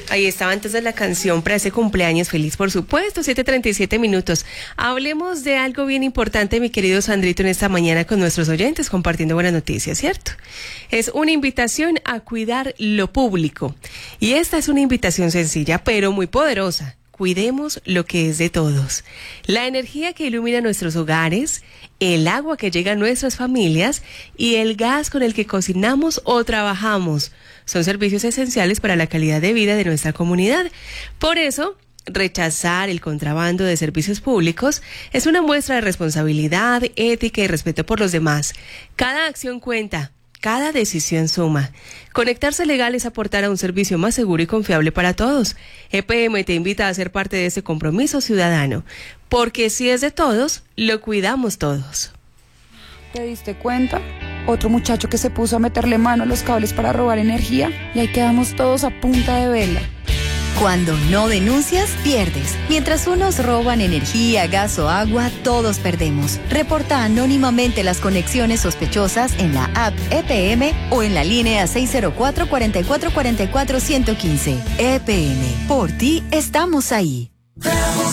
Ahí estaba entonces la canción para ese cumpleaños feliz, por supuesto, 7:37 minutos. Hablemos de algo bien importante, mi querido Sandrito, en esta mañana con nuestros oyentes, compartiendo buenas noticias, ¿cierto? Es una invitación a cuidar lo público. Y esta es una invitación sencilla, pero muy poderosa. Cuidemos lo que es de todos. La energía que ilumina nuestros hogares, el agua que llega a nuestras familias y el gas con el que cocinamos o trabajamos son servicios esenciales para la calidad de vida de nuestra comunidad. Por eso, rechazar el contrabando de servicios públicos es una muestra de responsabilidad, ética y respeto por los demás. Cada acción cuenta. Cada decisión suma. Conectarse legal es aportar a un servicio más seguro y confiable para todos. EPM te invita a ser parte de ese compromiso ciudadano, porque si es de todos, lo cuidamos todos. ¿Te diste cuenta? Otro muchacho que se puso a meterle mano a los cables para robar energía y ahí quedamos todos a punta de vela. Cuando no denuncias, pierdes. Mientras unos roban energía, gas o agua, todos perdemos. Reporta anónimamente las conexiones sospechosas en la app EPM o en la línea 604-4444-115. EPM, por ti estamos ahí.